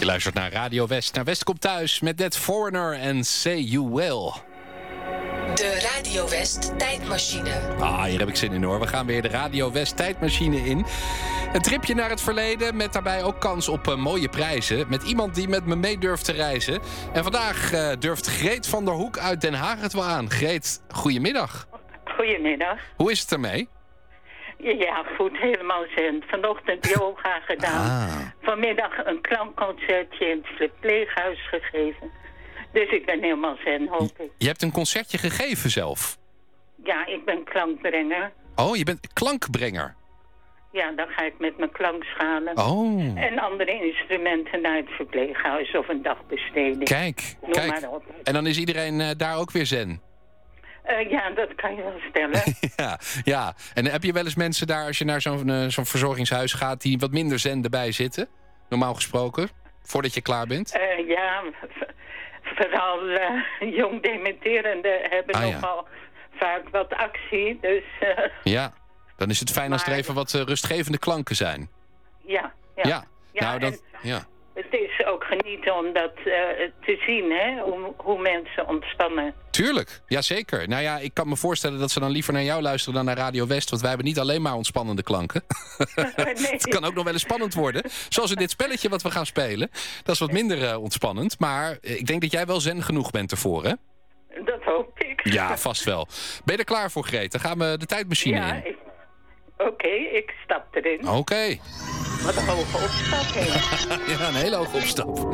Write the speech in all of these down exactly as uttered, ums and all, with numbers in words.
luistert naar Radio West, naar West komt thuis met That Foreigner en Say You Will. De Radio West tijdmachine. Ah, hier heb ik zin in hoor. We gaan weer de Radio West tijdmachine in. Een tripje naar het verleden met daarbij ook kans op uh, mooie prijzen. Met iemand die met me mee durft te reizen. En vandaag uh, durft Greet van der Hoek uit Den Haag het wel aan. Greet, goedemiddag. Goedemiddag. Hoe is het ermee? Ja, goed, helemaal zen. Vanochtend yoga gedaan. Ah. Vanmiddag een klankconcertje in het verpleeghuis gegeven. Dus ik ben helemaal zen, hoop ik. Je hebt een concertje gegeven zelf? Ja, ik ben klankbrenger. Oh, je bent klankbrenger? Ja, dan ga ik met mijn klankschalen Oh. en andere instrumenten naar het verpleeghuis of een dagbesteding. Kijk, Noem kijk. maar op. En dan is iedereen uh, daar ook weer zen? Uh, ja, dat kan je wel stellen. ja, ja, en heb je wel eens mensen daar, als je naar zo'n uh, zo'n verzorgingshuis gaat, die wat minder zen erbij zitten? Normaal gesproken, voordat je klaar bent? Uh, ja, vooral uh, jong dementerenden hebben Ah, ja. nogal vaak wat actie. Dus uh, Ja, dan is het fijn als er Maar- even wat uh, rustgevende klanken zijn. ja, ja. Ja, Ja, nou dat... en Ja. het is ook genieten om dat uh, te zien, hè? Hoe, hoe mensen ontspannen. Tuurlijk, jazeker. Nou ja, ik kan me voorstellen dat ze dan liever naar jou luisteren dan naar Radio West. Want wij hebben niet alleen maar ontspannende klanken. Nee. Het kan ook nog wel eens spannend worden. Zoals in dit spelletje wat we gaan spelen. Dat is wat minder uh, ontspannend. Maar uh, ik denk dat jij wel zen genoeg bent ervoor, hè? Dat hoop ik. Ja, vast wel. Ben je er klaar voor, Greet? Dan gaan we de tijdmachine Ja, in. ik- Oké, ik stap erin. Oké. Wat een hoge opstap. Ja, een hele hoge opstap.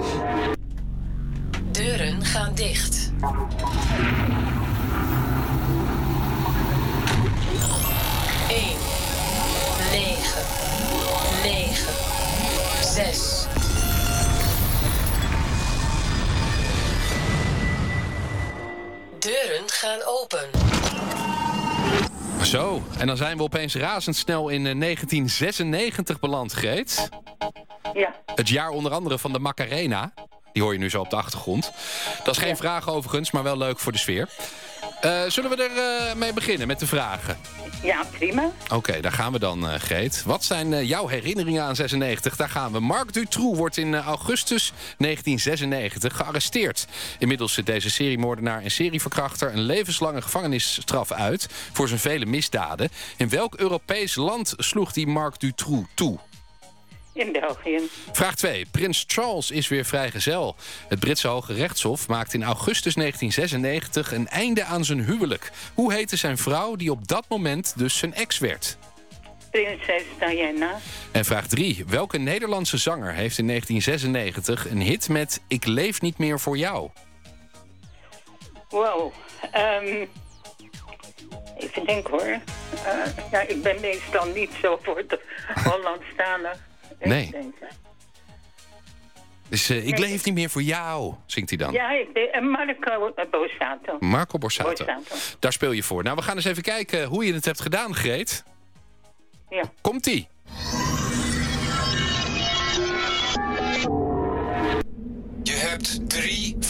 Deuren gaan dicht. één, negen, negen, zes. Deuren gaan open. Zo, en dan zijn we opeens razendsnel in uh, negentien zesennegentig beland, Greet. Ja, Het jaar onder andere van de Macarena. Die hoor je nu zo op de achtergrond. Dat is geen Ja. vraag overigens, maar wel leuk voor de sfeer. Uh, zullen we er uh, mee beginnen met de vragen? ja, prima. Oké, okay, daar gaan we dan, uh, Greet. Wat zijn uh, jouw herinneringen aan zesennegentig? Daar gaan we. Marc Dutroux wordt in uh, augustus negentien zesennegentig gearresteerd. Inmiddels zit deze seriemoordenaar en serieverkrachter een levenslange gevangenisstraf uit voor zijn vele misdaden. In welk Europees land sloeg die Marc Dutroux toe? In België. Vraag twee. Prins Charles is weer vrijgezel. Het Britse Hoge Rechtshof maakte in augustus negentien zesennegentig een einde aan zijn huwelijk. Hoe heette zijn vrouw die op dat moment dus zijn ex werd? Prinses Diana. En vraag drie. Welke Nederlandse zanger heeft in negentien zesennegentig een hit met Ik leef niet meer voor jou? Wow. Um, even denken hoor. Uh, ja, ik ben meestal niet zo voor de Hollandstalig. Nee. Dus uh, Ik leef niet meer voor jou, zingt hij dan. Ja, ik ben uh, Marco uh, Borsato. Marco Borsato. Borsato. Daar speel je voor. Nou, we gaan eens even kijken hoe je het hebt gedaan, Greet. Ja. Komt-ie. Je hebt drie